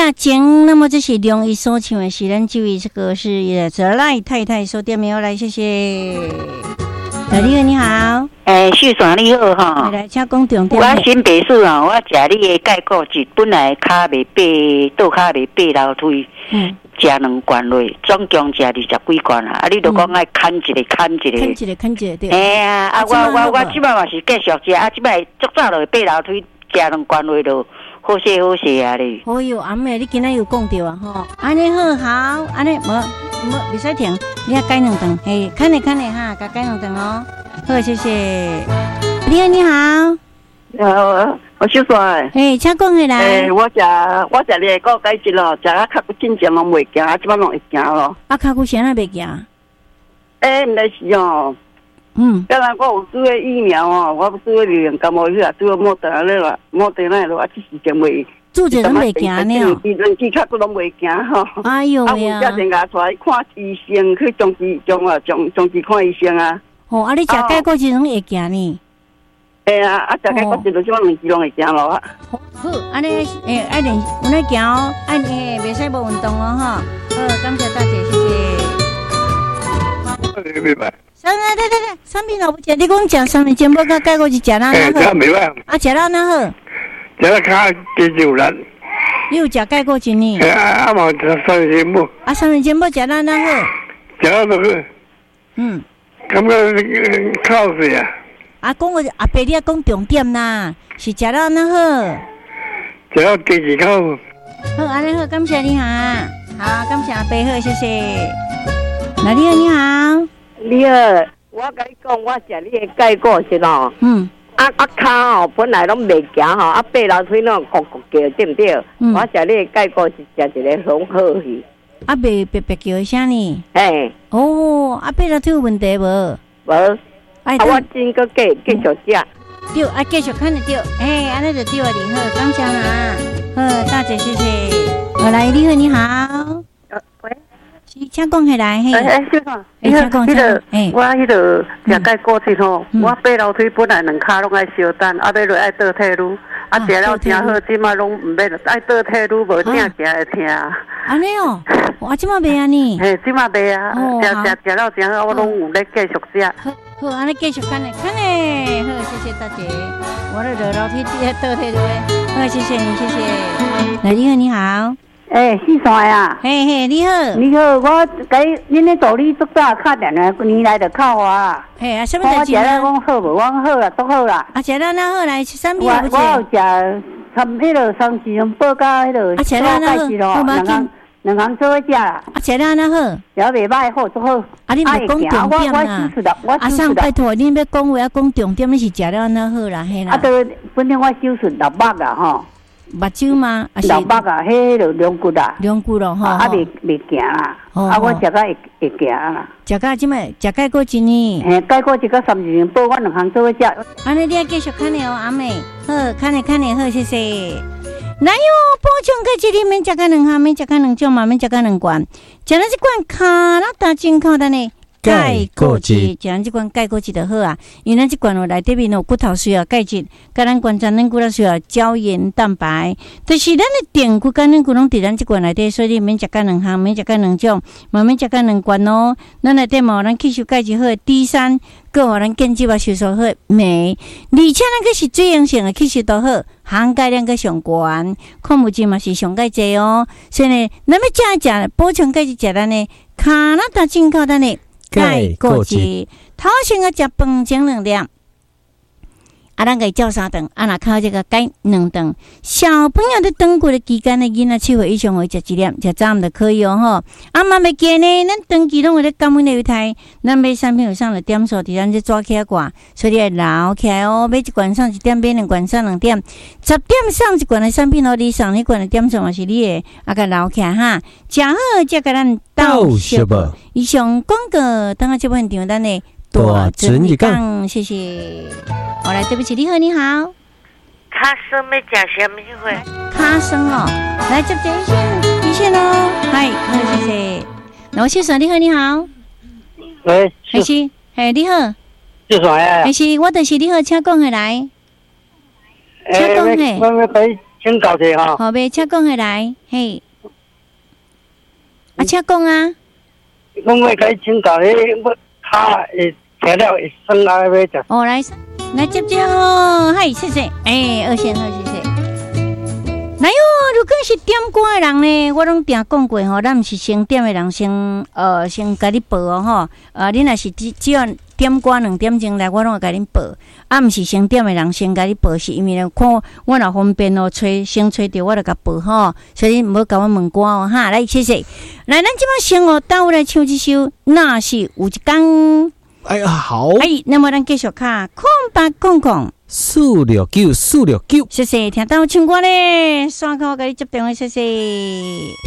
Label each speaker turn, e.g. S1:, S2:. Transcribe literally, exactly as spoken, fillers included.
S1: 价钱，那么这是容易所唱的是咱这位这个是泽赖太太收店没有来，谢谢。呃，你好，你好。
S2: 诶，秀爽你好哈。
S1: 来，请讲重点。
S2: 我新北市啊，我食你的钙固质，本来骹袂爬，倒骹袂爬楼梯，嗯，食两罐落，总共食二十几罐啊！啊，你都讲爱砍一个，砍一个，
S1: 砍一个，砍一个，对。
S2: 哎呀，啊，我我我即摆嘛是继续食，啊，即摆足早落爬楼梯，食两罐落就好势好势啊咧。
S1: 哦哟，阿妹，你今仔有讲到啊吼，安尼好好，安尼无无袂使停，你啊改两顿，嘿，看咧看咧哈，甲改两顿哦。好，谢谢。你好，你好。
S3: 呃，我小帅。
S1: 嘿，请讲起来。
S3: 诶，我食我食你个改质咯，食啊较进前拢袂行，即摆拢会行咯。
S1: 啊，骹骨啥那袂行？
S3: 诶，毋来是哦。嗯。当然，我有做个疫苗哦，我做个流感冒去啊，做个莫德纳了，莫德纳了，啊，即时间袂。
S1: 做者拢袂行呢。
S3: 医生去较骨拢袂行吼。
S1: 哎呦
S3: 呀！啊，有才甲出来看医生，去中治中啊，中中治看医生啊。
S1: 哦，啊，你食钙固质拢会行呢？
S3: 哎呀，啊，食钙固质就即摆两支拢会行咯。
S1: 好，安尼诶，爱练，有咧行哦，爱诶，袂使无运动哦，哈。好，感谢大姐，谢谢。
S4: 明白。
S1: 三啊，对对对，三品老不食，你讲食三品煎包甲钙固质食哪好？
S4: 诶，这明白。
S1: 啊，食哪哪好？
S4: 食了较加油力。
S1: 你有食钙固质呢？
S4: 诶，啊嘛食三品煎包。
S1: 啊，三品煎包食哪哪好？
S4: 食了那个。嗯。感觉靠死啊！
S1: 啊，讲我阿伯，你啊讲重点啦，是食了哪好？
S4: 食了第二口。
S1: 好，安尼好，感谢你哈，好，感谢阿伯好，谢谢。那你好，你好，
S3: 你好，我甲你讲，我食你的钙固质哦，嗯，啊啊骹哦，本来拢袂行吼，啊爬楼梯拢咕咕叫，对不对？嗯，我食你的钙固质，食一个很好去。
S1: 啊，别别别叫啥呢？
S3: 哎，
S1: 哦，啊，爬楼梯有问题无？
S3: 无，啊，我真个继继续食。
S1: 对，啊，继续看得到，哎，安尼就对了，你好，感谢啦，好，大姐，谢谢。我来，你好，你好。
S3: 喂，
S1: 是，请讲起来，嘿。
S3: 哎哎，小芳，
S1: 你好，迄
S3: 个，我迄个食钙固质吼，我爬楼梯本来两骹拢爱烧等，啊，要落爱倒退路。啊，食了真好，即马拢毋免爱倒退路，无正行会疼。
S1: 安尼哦，我即马袂安尼。
S3: 嘿，即马袂啊，食食食了真好，我拢有咧继续食。
S1: 好，好，安尼继续看咧，看咧，好，谢谢大姐。我咧落楼梯底下倒退路咧，好，谢谢你，谢谢。来，你好，你好。
S3: 诶，四川啊。
S1: 嘿嘿，你好。
S3: 你好，我甲恁咧助理足早敲电话，年来就靠我啊。
S1: 嘿啊，什么代志啊？
S3: 我食了讲好无，我好啦，足好啦。
S1: 啊，食了那好来，三片不
S3: 我我有食参迄个三支用报甲迄个。
S1: 啊，食了那好，
S3: 两行两行做伙食啦。
S1: 啊，食了那好，
S3: 了袂歹，好足好。
S1: 啊，你莫讲重点啦。啊，上拜托，恁要讲话要讲重点，你是食了那好啦，嘿啦。
S3: 啊，都本来我手术六百啊，吼。
S1: 目睭吗？
S3: 啊，六百啊，迄个两骨啊，
S1: 两骨咯，吼，
S3: 啊，袂袂行啦，啊，我食甲会会行啦，
S1: 食甲即摆食钙固质呢？
S3: 嘿，钙固质甲三支元宝，我两项做伙食。
S1: 安尼你要继续看咧哦，阿妹，好，看咧看咧好，谢谢。哪有补充钙质里面食甲两项，免食甲两种嘛，免食甲两罐，食了这罐卡拉达真靠的呢。钙固质，食咱即罐钙固质就好啊，因为咱即罐有内底面有骨头需要钙质，甲咱关节软骨头需要胶原蛋白，就是咱的电骨甲软骨拢伫咱即罐内底，所以免食甲两项，免食甲两种，嘛免食甲两罐哦。咱内底嘛有咱吸收钙质好的 D 三，佮有咱建基嘛吸收好的镁，而且咱佮是水溶性的吸收都好，含钙量佮上悬，矿物质嘛是上钙济哦。所以呢，咱要食食补充钙质，食咱的卡拉达进口咱的。钙固质，头先个食饭前两粒，啊，咱个照三顿，啊，若靠这个钙两顿。小朋友在长骨的期间呢，囡仔七岁以上会食一粒，食早暗就可以哦吼。啊，嘛袂记呢，咱长期拢有咧感染的油态，咱买产品有上了点数，伫咱这抓起来挂，所以要留起来哦。买一罐上一点，买两罐上两点，十点上一罐的产品哦，你上一罐的点数嘛是你的，啊，个留起来哈。食好才甲咱倒食无。以上广告，等下这部分场咱的大整理讲，谢谢。好，来，对不起，你好，你好。
S5: 卡生要食什么货？
S1: 卡生哦，来接接一线，一线哦，嗨，好，谢谢。那我先生，你好，你好。
S6: 喂，
S1: 还是，嘿，你好。
S6: 是啥呀？
S1: 还是，我就是你好，请讲下来。请讲嘿。
S6: 我要买请教者哈。
S1: 好呗，请讲下来，嘿。啊，请讲啊。
S6: 我要甲你请教，迄要卡会吃了会酸啊，要食。
S1: 哦，来来接接哦，嗨，谢谢，哎，二线好，谢谢。来哟，如果是点歌的人呢，我拢定讲过吼，咱毋是先点的人先呃先甲你报哦吼，呃，你若是只只要点歌两点钟来，我拢会甲恁报。啊，毋是先点的人先甲你报，是因为呢，看我若方便哦，找先找着我就甲报吼，所以无甲我问歌哦哈。来，谢谢。来，咱即摆先哦，倒来唱一首，那是有一天。
S7: 哎呀，好。
S1: 哎，那么咱继续卡空白空空。
S7: 四六九四六九，
S1: 谢谢，听到唱歌咧，刷卡我给你接电话，谢谢。